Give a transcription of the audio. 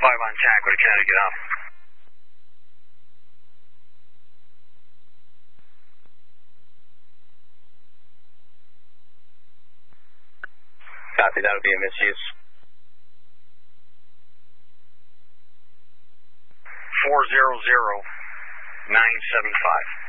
5 on tack, would have counted to get up. Copy, that'll be a misuse. 400-975.